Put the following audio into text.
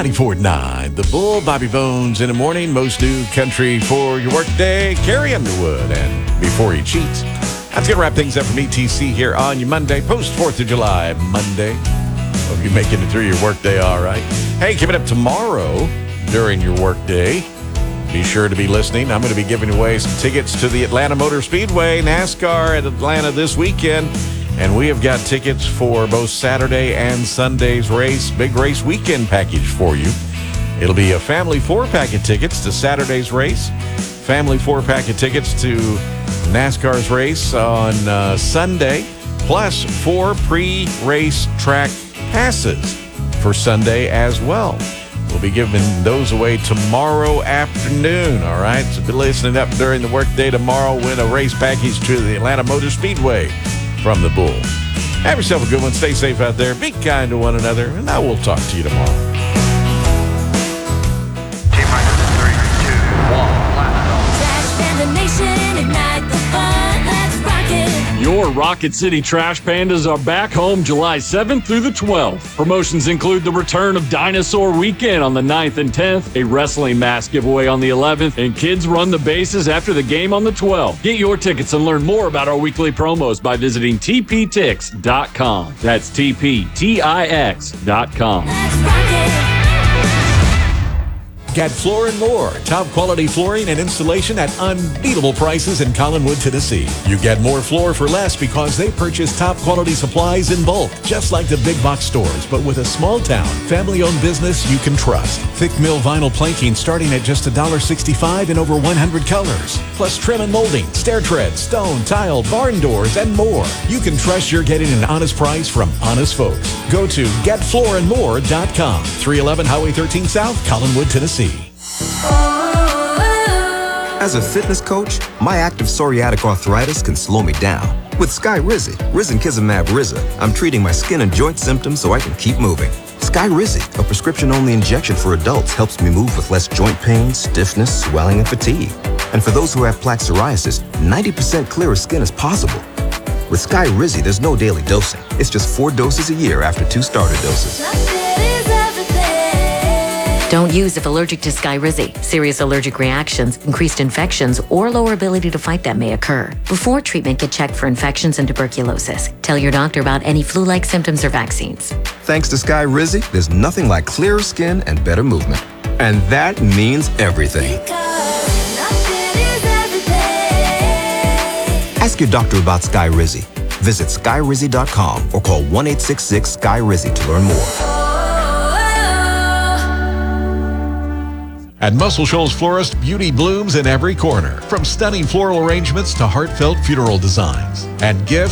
94.9 The Bull, Bobby Bones in the morning. Most new country for your workday. Carrie Underwood and Before You Cheat. That's going to wrap things up from ETC here on your Monday, post 4th of July Monday. Hope you're making it through your workday all right. Hey, coming up tomorrow during your workday, be sure to be listening. I'm going to be giving away some tickets to the Atlanta Motor Speedway, NASCAR at Atlanta this weekend. And we have got tickets for both Saturday and Sunday's race, big race weekend package for you. It'll be a family 4-pack of tickets to Saturday's race, family 4-pack of tickets to NASCAR's race on Sunday, plus 4 pre-race track passes for Sunday as well. We'll be giving those away tomorrow afternoon, all right? So be listening up during the workday tomorrow. Win a race package to the Atlanta Motor Speedway from the Bull. Have yourself a good one. Stay safe out there. Be kind to one another. And I will talk to you tomorrow. Your Rocket City Trash Pandas are back home July 7th through the 12th. Promotions include the return of Dinosaur Weekend on the 9th and 10th, a wrestling mask giveaway on the 11th, and Kids Run the Bases after the game on the 12th. Get your tickets and learn more about our weekly promos by visiting tptix.com. That's tptix.com. Get Floor & More, top quality flooring and installation at unbeatable prices in Collinwood, Tennessee. You get more floor for less because they purchase top quality supplies in bulk, just like the big box stores, but with a small town, family-owned business you can trust. Thick mill vinyl planking starting at just $1.65 in over 100 colors. Plus trim and molding, stair treads, stone, tile, barn doors, and more. You can trust you're getting an honest price from honest folks. Go to getfloorandmore.com, 311 Highway 13 South, Collinwood, Tennessee. As a fitness coach, my active psoriatic arthritis can slow me down. With Skyrizi, risankizumab Riza, I'm treating my skin and joint symptoms so I can keep moving. Skyrizi, a prescription-only injection for adults, helps me move with less joint pain, stiffness, swelling, and fatigue. And for those who have plaque psoriasis, 90% clearer skin is possible. With Skyrizi, there's no daily dosing. It's just 4 doses a year after 2 starter doses. Don't use if allergic to Skyrizi. Serious allergic reactions, increased infections, or lower ability to fight them may occur. Before treatment, get checked for infections and tuberculosis. Tell your doctor about any flu-like symptoms or vaccines. Thanks to Skyrizi, there's nothing like clearer skin and better movement. And that means everything. Ask your doctor about Skyrizi. Visit Skyrizi.com or call 1-866-SKY-RIZI to learn more. At Muscle Shoals Florist, beauty blooms in every corner, from stunning floral arrangements to heartfelt funeral designs. And gifts